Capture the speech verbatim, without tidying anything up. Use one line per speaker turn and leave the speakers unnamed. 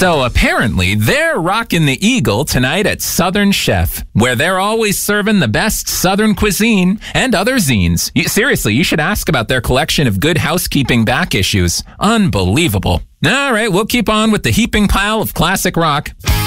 So apparently, they're rocking the Eagle tonight at Southern Chef, where they're always serving the best Southern cuisine and other zines. You, seriously, you should ask about their collection of Good Housekeeping back issues. Unbelievable. All right, we'll keep on with the heaping pile of classic rock.